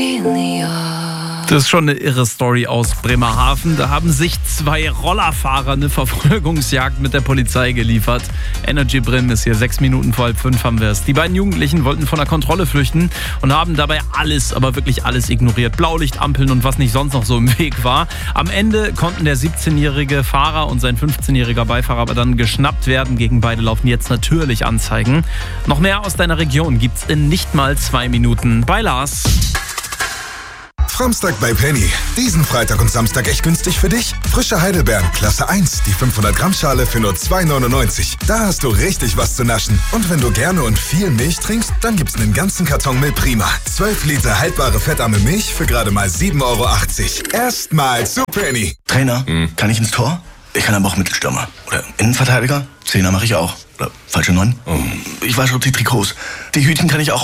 Das ist schon eine irre Story aus Bremerhaven. Da haben sich 2 Rollerfahrer eine Verfolgungsjagd mit der Polizei geliefert. Energy Brim ist hier, 6 Minuten vor 4:30 haben wir es. Die beiden Jugendlichen wollten von der Kontrolle flüchten und haben dabei alles, aber wirklich alles ignoriert. Blaulichtampeln und was nicht sonst noch so im Weg war. Am Ende konnten der 17-jährige Fahrer und sein 15-jähriger Beifahrer aber dann geschnappt werden. Gegen beide laufen jetzt natürlich Anzeigen. Noch mehr aus deiner Region gibt's in nicht mal 2 Minuten bei Lars. Samstag bei Penny. Diesen Freitag und Samstag echt günstig für dich. Frische Heidelbeeren, Klasse 1, die 500 Gramm Schale für nur 2,99. Da hast du richtig was zu naschen. Und wenn du gerne und viel Milch trinkst, dann gibt's einen ganzen Karton Milch Prima. 12 Liter haltbare fettarme Milch für gerade mal 7,80 €. Erstmal zu Penny. Trainer, kann ich ins Tor? Ich kann aber auch Mittelstürmer. Oder Innenverteidiger? Zehner mache ich auch. Oder falsche 9. Ich wasche auch die Trikots. Die Hütchen kann ich auch